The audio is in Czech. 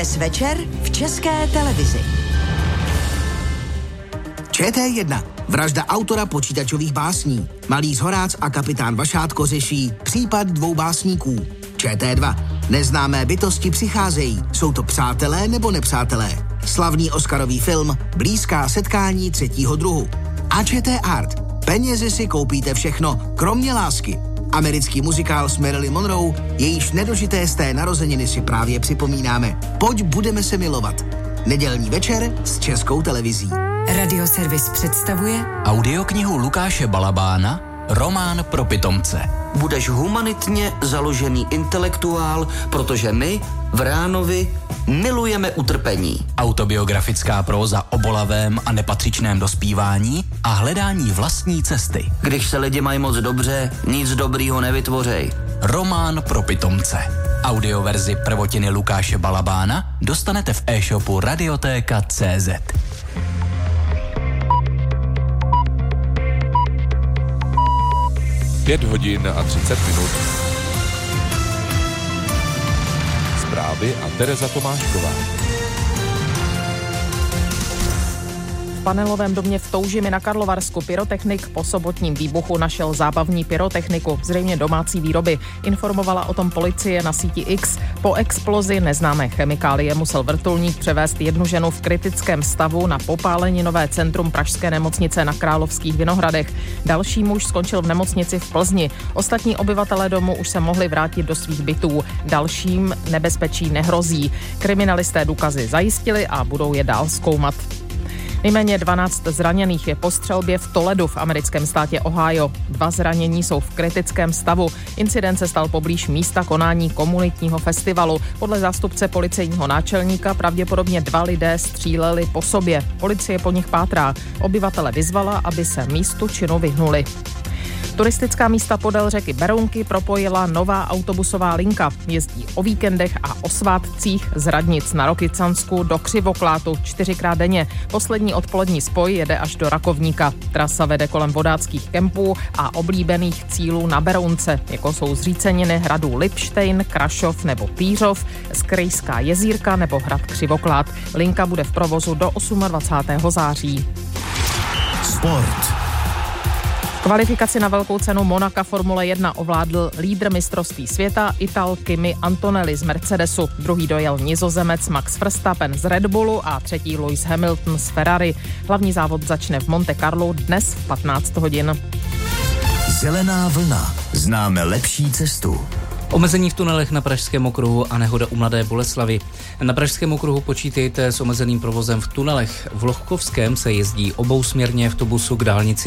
Dnes večer v České televizi. ČT1. Vražda autora počítačových básní. Malý Zhorác a kapitán Vašátko řeší případ 2 básníků. ČT2. Neznámé bytosti přicházejí. Jsou to přátelé nebo nepřátelé? Slavný oscarový film Blízká setkání 3. druhu. A ČT Art. Penězi si koupíte všechno, kromě lásky. Americký muzikál s Marilyn Monroe, jejíž nedožité z té narozeniny si právě připomínáme. Pojď, budeme se milovat. Nedělní večer s Českou televizí. Radioservis představuje audioknihu Lukáše Balabána Román pro pitomce. Budeš humanitně založený intelektuál, protože my v Ránovi milujeme utrpení. Autobiografická próza o bolavém a nepatřičném dospívání a hledání vlastní cesty. Když se lidi mají moc dobře, nic dobrýho nevytvořej. Román pro pitomce. Audioverzi prvotiny Lukáše Balabána dostanete v e-shopu Radiotéka.cz. 5 hodin a 30 minut. Zprávy a Tereza Tomášková. V panelovém domě v Toužimi na Karlovarsku pyrotechnik po sobotním výbuchu našel zábavní pyrotechniku, zřejmě domácí výroby. Informovala o tom policie na síti X. Po explozi neznámé chemikálie musel vrtulník převést jednu ženu v kritickém stavu na popáleninové centrum pražské nemocnice na Královských Vinohradech. Další muž skončil v nemocnici v Plzni. Ostatní obyvatelé domu už se mohli vrátit do svých bytů. Dalším nebezpečí nehrozí. Kriminalisté důkazy zajistili a budou je dál zkoumat. Nejméně 12 zraněných je po střelbě v Toledu v americkém státě Ohio. 2 zranění jsou v kritickém stavu. Incident se stal poblíž místa konání komunitního festivalu. Podle zástupce policejního náčelníka pravděpodobně 2 lidé stříleli po sobě. Policie po nich pátrá. Obyvatele vyzvala, aby se místu činu vyhnuli. Turistická místa podél řeky Berounky propojila nová autobusová linka. Jezdí o víkendech a o svátcích z Radnic na Rokycansku do Křivoklátu 4krát denně. Poslední odpolední spoj jede až do Rakovníka. Trasa vede kolem vodáckých kempů a oblíbených cílů na Berounce, jako jsou zříceniny hradů Lipštejn, Krašov nebo Týřov, Skrejská jezírka nebo hrad Křivoklát. Linka bude v provozu do 28. září. Sport. Kvalifikaci na velkou cenu Monaka Formule 1 ovládl lídr mistrovství světa Ital Kimi Antonelli z Mercedesu. Druhý dojel Nizozemec Max Verstappen z Red Bullu a třetí Lewis Hamilton z Ferrari. Hlavní závod začne v Monte Carlo dnes v 15 hodin. Zelená vlna. Známe lepší cestu. Omezení v tunelech na Pražském okruhu a nehoda u Mladé Boleslavi. Na Pražském okruhu počítejte s omezeným provozem v tunelech. V Lohkovském se jezdí obousměrně v autobusu k dálnici